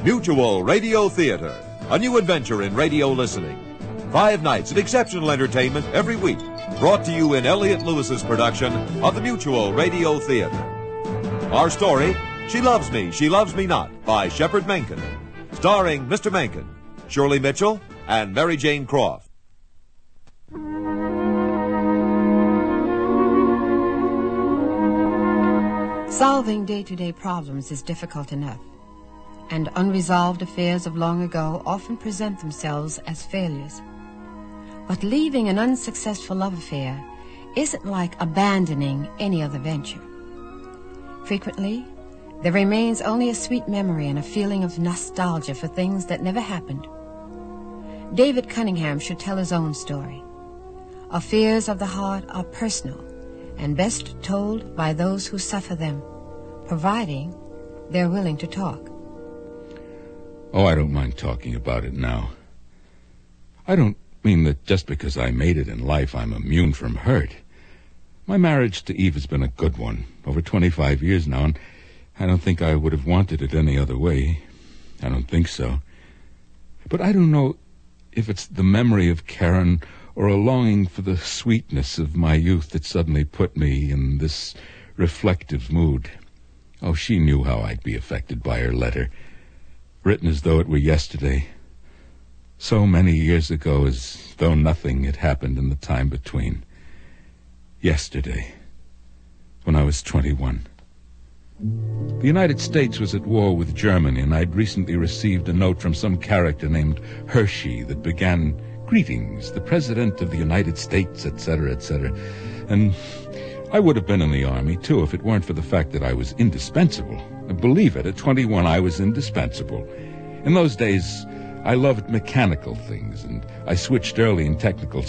Mutual Radio Theater, a new adventure in radio listening. 5 nights of exceptional entertainment every week, brought to you in Elliott Lewis's production of the Mutual Radio Theater. Our story, She Loves Me, She Loves Me Not, by Shepard Menken, starring Mr. Menken, Shirley Mitchell, and Mary Jane Croft. Solving day-to-day problems is difficult enough, and unresolved affairs of long ago often present themselves as failures. But leaving an unsuccessful love affair isn't like abandoning any other venture. Frequently, there remains only a sweet memory and a feeling of nostalgia for things that never happened. David Cunningham should tell his own story. Affairs of the heart are personal and best told by those who suffer them, providing they're willing to talk. Oh, I don't mind talking about it now. I don't mean that just because I made it in life I'm immune from hurt. My marriage to Eve has been a good one, over 25 years now, and I don't think I would have wanted it any other way. I don't think so. But I don't know if it's the memory of Karen or a longing for the sweetness of my youth that suddenly put me in this reflective mood. Oh, she knew how I'd be affected by her letter, written as though it were yesterday, so many years ago, as though nothing had happened in the time between. Yesterday, when I was 21. The United States was at war with Germany, and I'd recently received a note from some character named Hershey that began, "Greetings, the President of the United States," etc., etc. And I would have been in the Army, too, if it weren't for the fact that I was indispensable. Believe it, at 21 I was indispensable. In those days, I loved mechanical things, and I switched early in technical